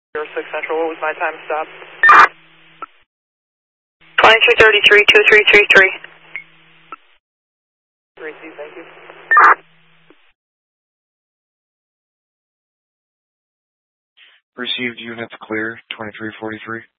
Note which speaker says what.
Speaker 1: 06 Central, what was my time stop?
Speaker 2: 2233, 2333.
Speaker 1: 3C, thank you.
Speaker 3: Received units clear, 2343.